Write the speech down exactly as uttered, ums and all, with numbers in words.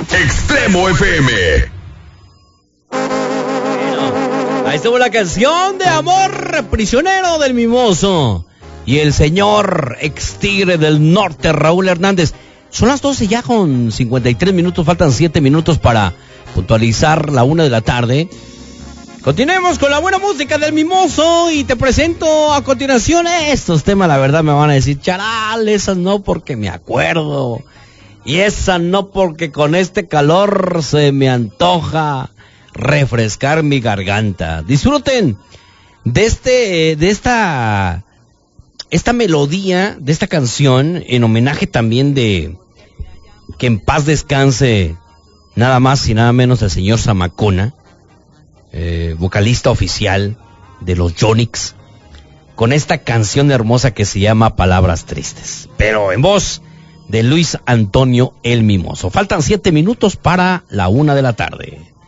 Extremo F M. Bueno, ahí estuvo la canción de amor, Prisionero del Mimoso. Y el señor ex Tigre del Norte, Raúl Hernández. Son las doce ya con cincuenta y tres minutos, faltan siete minutos para puntualizar la una de la tarde. Continuemos con la buena música del Mimoso y te presento a continuación estos temas. La verdad me van a decir, charal, esas no porque me acuerdo. Y esa no porque con este calor se me antoja refrescar mi garganta. Disfruten de este, de esta, esta melodía, de esta canción, en homenaje también de que en paz descanse nada más y nada menos el señor Zamacona, eh, vocalista oficial de los Yonix, con esta canción hermosa que se llama Palabras Tristes, pero en voz de Luis Antonio el Mimoso. Faltan siete minutos para la una de la tarde.